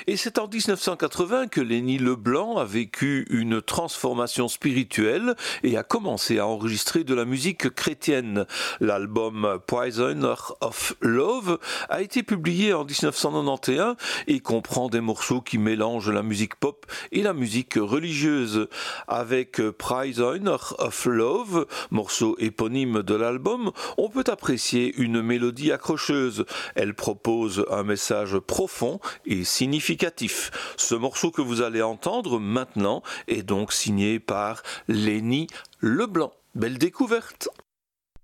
Et c'est en 1980 que Lenny Leblanc a vécu une transformation spirituelle et a commencé à enregistrer de la musique chrétienne. L'album Prisoner of Love a été publié en 1991 et comprend des morceaux qui mélangent la musique pop et la musique religieuse. Avec Prisoner of Love, morceau éponyme de l'album, on peut apprécier une mélodie accrocheuse. Elle propose un message profond et significatif. Ce morceau que vous allez entendre maintenant est donc signé par Lenny Leblanc. Belle découverte!